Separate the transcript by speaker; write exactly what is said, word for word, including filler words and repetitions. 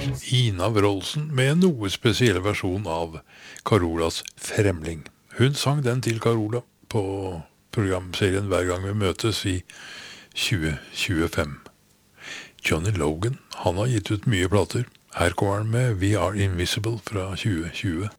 Speaker 1: Ina Wroldsen med en noe spesiell versjon av Carolas Fremling. Hun sang den til Carola på programserien Hver gang vi møtes i tjue tjuefem. Johnny Logan, han har gitt ut mye plater. Her kommer han med We Are Invisible fra tjue tjue.